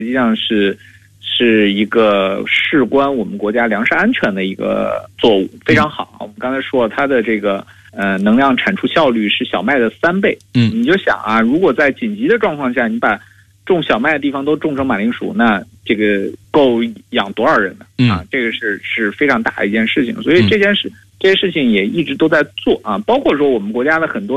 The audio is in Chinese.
实际上是一个事关我们国家粮食安全的一个作物，非常好。我们刚才说它的这个能量产出效率是小麦的3倍。你就想啊，如果在紧急的状况下，你把种小麦的地方都种成马铃薯，那这个够养多少人呢？啊，这个是非常大的一件事情。所以这些事情也一直都在做啊，包括说我们国家的很多